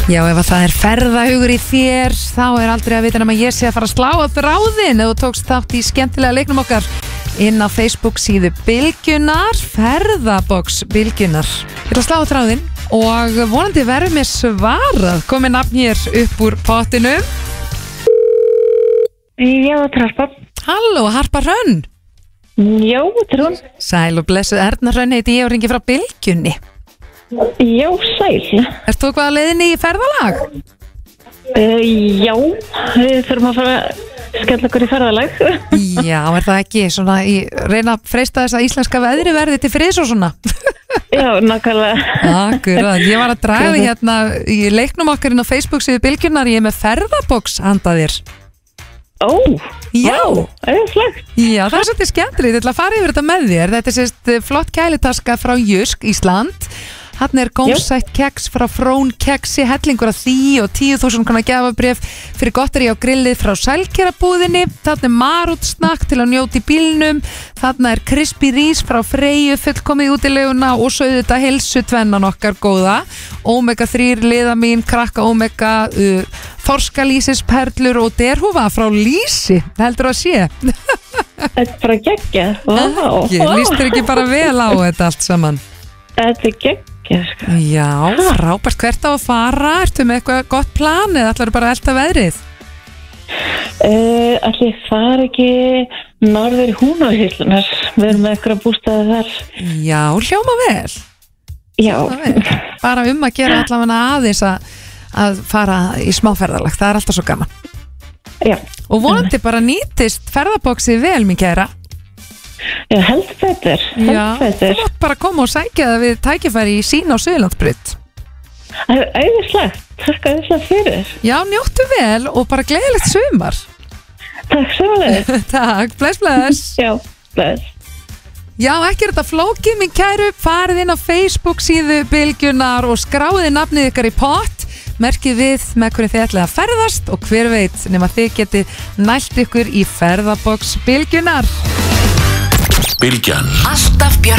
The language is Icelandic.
Já, ef það ferðahugur í þér, þá aldrei að vita nema ég sé að fara að slá á þráðinn ef þú tókst þátt í skemmtilega leiknum okkar inn á Facebook síðu Bylgjunar, ferðabox Bylgjunar. Ég ætla að slá á þráðinn og vonandi verður mér svarað. Komið nafn hér upp úr potinu. Já, þetta er Harpa. Halló, Harpa Hrönn. Já, þetta er hún. Sæl og blessuð, Erna Hrönn heiti ég og ringi frá Bylgjunni. Já, sæl. Ert þú hvað að leiðinni í ferðalag? Já, við þurfum að fara að skella okkur í ferðalag. Já, það ekki svona í reyna að freista þess að íslenska veðri verði til friðs og svona? Já, nákvæmlega. Akkurat, ég var að draga því hérna í leiknum okkar inn á Facebook síðu Bylgjunar, ég er með ferðabox handa þér. Ó, já, flott. Já, það er svolítið skemmtilegt, ég ætla að fara yfir þetta með þér. Þetta er sérst flott kælitaska frá Jysk, Ísland. Hann er gómsætt keks frá Frón keksi, hellingur af því og 10.000 króna gjafabréf fyrir gottari á grillið frá Sælkerabúðinni. Þarna er marútsnakk til að njóta í bílnum. Þarna er crispy rís frá Freyju, fullkomið útileguna og svo auðvitað heilsu tvennan okkar góða. Omega 3 liða mín, krakka Omega, þorskalísisperlur og derhúfa frá Lísi, heldur að sé. Þetta er bara geggjað. Vá. Lístur ekki bara vel á þetta allt saman? Þetta er geggjað. Já, frábært. Hvert á að fara? Ertu með eitthvað gott plan eða ætlarðu bara að elta veðrið? Allir fara ekki norður í Húnavíslunar. Við erum með eitthvað bústaði þar. Já, hljóma vel. Já. Bara að gera allavega aðeins að fara í smáferðalag. Það er alltaf svo gaman. Já. Og vonandi bara nýtist ferðabóksið vel, mín kæra. Já, heldur betur. Já, þú mátt bara koma og sækja það við tækifæri í Sín á Suðurlandsbraut. Það er æðislegt. Takk æðislega fyrir. Já, njóttu vel og bara gleðilegt sumar. Takk sömuleiðis. Takk, bless. Já, bless. Já, ekki er þetta flókið, mín kæru. Farið inn á Facebook síðu Bylgjunar og skráðið nafnið ykkar í pott. Merkið við með hverju þið ætlið að ferðast og hver veit nema þið getið nælt ykkur í ferðabox Bylgjunar. Bylgjan. Alltaf bjart.